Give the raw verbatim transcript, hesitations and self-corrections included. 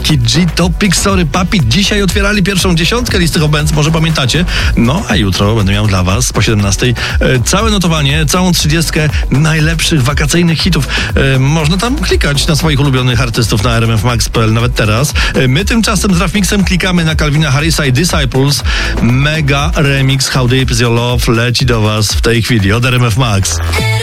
Becky G, Topic, Sorry Papi. Dzisiaj otwierali pierwszą dziesiątkę listy obecnych, może pamiętacie. No, a jutro będę miał dla was po siedemnastej e, całe notowanie, całą trzydziestkę najlepszych wakacyjnych hitów. E, można tam klikać na swoich ulubionych artystów na r m f max kropka p l nawet teraz. E, my tymczasem z Rafmixem klikamy na Calvina Harrisa i Disciples. Mega remix How Deep Is Your Love leci do was w tej chwili od R M F Max.